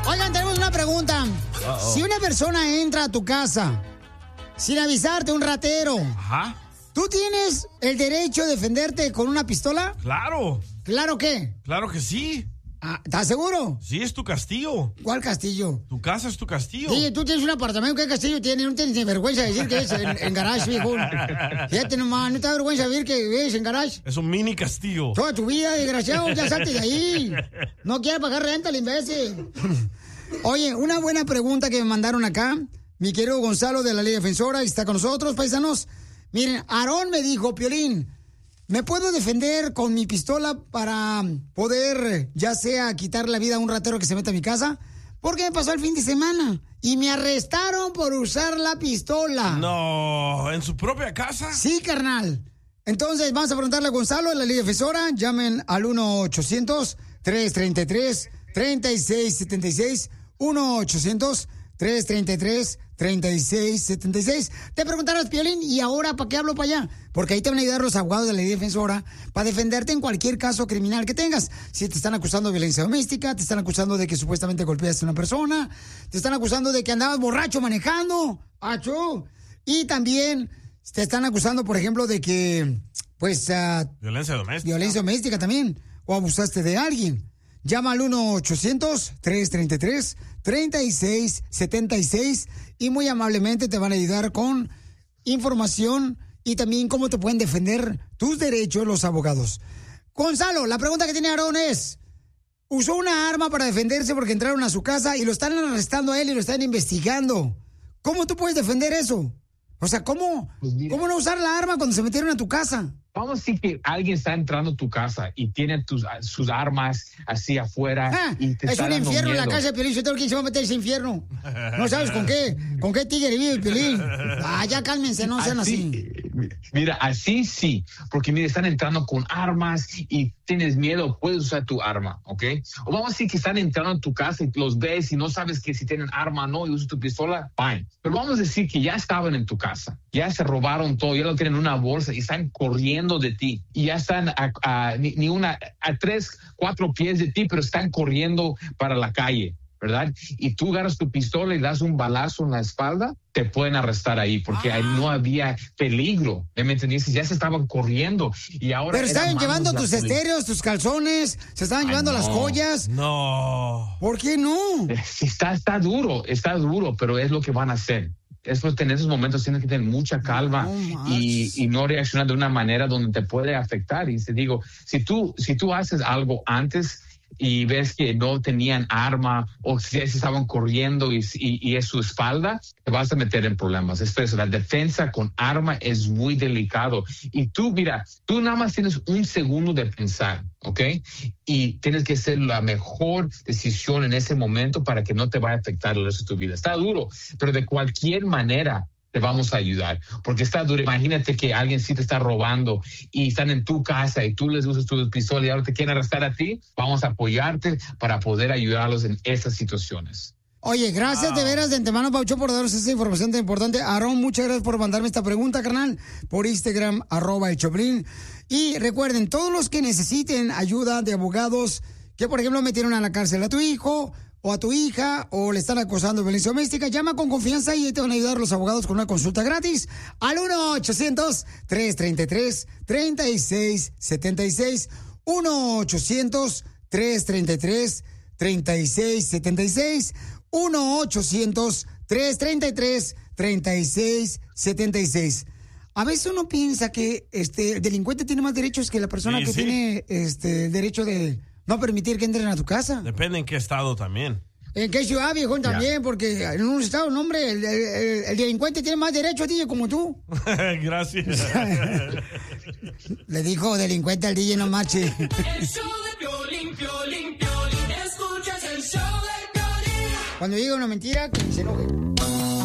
Oigan, tenemos una pregunta. Si una persona entra a tu casa sin avisarte, un ratero, Ajá. ¿tú tienes el derecho de defenderte con una pistola? Claro. ¿Claro qué? Claro que sí. ¿Estás seguro? Sí, es tu castillo. ¿Cuál castillo? Tu casa es tu castillo. Sí, tú tienes un apartamento. ¿Qué castillo tienes? No tienes ni vergüenza de decir que es en garage, viejo. Fíjate nomás, ¿no te da vergüenza decir que vives en garage? Es un mini castillo. Toda tu vida, desgraciado, ya salte de ahí. No quieres pagar renta, el imbécil. Oye, una buena pregunta que me mandaron acá. Mi querido Gonzalo de la Ley Defensora está con nosotros, paisanos. Miren, Aarón me dijo, Piolín, ¿me puedo defender con mi pistola para poder, ya sea, quitar la vida a un ratero que se meta a mi casa? Porque me pasó el fin de semana y me arrestaron por usar la pistola. No, ¿en su propia casa? Sí, carnal. Entonces, vamos a preguntarle a Gonzalo de la Ley Defensora. Llamen al 1-800-333-3676. 1-800-333-3676. Te preguntarás, Piolín, ¿y ahora para qué hablo para allá? Porque ahí te van a ayudar los abogados de la Ley Defensora para defenderte en cualquier caso criminal que tengas. Si te están acusando de violencia doméstica, te están acusando de que supuestamente golpeaste a una persona, te están acusando de que andabas borracho manejando, ¡achú! Y también te están acusando, por ejemplo, de que, pues... violencia doméstica. Violencia doméstica también, o abusaste de alguien. Llama al 1-800-333-3676 y muy amablemente te van a ayudar con información y también cómo te pueden defender tus derechos los abogados. Gonzalo, la pregunta que tiene Aarón es, usó una arma para defenderse porque entraron a su casa y lo están arrestando a él y lo están investigando. ¿Cómo tú puedes defender eso? O sea, ¿cómo no usar la arma cuando se metieron a tu casa? Vamos a decir que alguien está entrando a tu casa y tiene sus armas así afuera. Y te es está un dando infierno miedo. en la casa de Piolín. Yo tengo que se va a meter ese infierno. No sabes con qué tigre vive el Piolín. Ya cálmense, no sean así. Mira, así sí, porque mira, están entrando con armas y tienes miedo, puedes usar tu arma, ¿ok? O vamos a decir que están entrando a tu casa y los ves y no sabes que si tienen arma o no y usas tu pistola, fine. Pero vamos a decir que ya estaban en tu casa, ya se robaron todo, ya lo tienen en una bolsa y están corriendo de ti y ya están a 3, 4 pies de ti, pero están corriendo para la calle, ¿verdad? Y tú agarras tu pistola y das un balazo en la espalda, te pueden arrestar ahí porque ahí no había peligro, ¿me entendiste? Ya se estaban corriendo y ahora... Pero estaban llevando tus estéreos, tus calzones, se estaban llevando las joyas. No. ¿Por qué no? Está duro, pero es lo que van a hacer. En esos momentos tienes que tener mucha calma y no reaccionar de una manera donde te puede afectar. Y te digo, si tú haces algo antes y ves que no tenían arma o si estaban corriendo y es su espalda, te vas a meter en problemas. Es por eso, la defensa con arma es muy delicado. Y tú nada más tienes un segundo de pensar, ¿ok? Y tienes que hacer la mejor decisión en ese momento para que no te vaya a afectar el resto de tu vida. Está duro, pero de cualquier manera te vamos a ayudar, porque está duro. Imagínate que alguien sí te está robando y están en tu casa y tú les usas tu pistola y ahora te quieren arrestar a ti. Vamos a apoyarte para poder ayudarlos en esas situaciones. Oye, gracias de veras de antemano, Paucho, por darnos esa información tan importante. Aarón, muchas gracias por mandarme esta pregunta, carnal, por Instagram, @el Choplin. Y recuerden, todos los que necesiten ayuda de abogados, que por ejemplo metieron a la cárcel a tu hijo o a tu hija, o le están acosando de violencia doméstica, llama con confianza y te van a ayudar los abogados con una consulta gratis al 1-800-333-3676. 1-800-333-3676. 1-800-333-3676. A veces uno piensa que el delincuente tiene más derechos que la persona que tiene el derecho de no permitir que entren a tu casa. Depende en qué estado también. ¿En qué ciudad, viejón? También, porque en un estado, no, hombre, el delincuente tiene más derecho a ti como tú. Gracias. Le dijo delincuente al DJ, no marche. El show de Piolín, Piolín, Piolín, escuchas el show de Piolín. Cuando diga una mentira, que se enoje.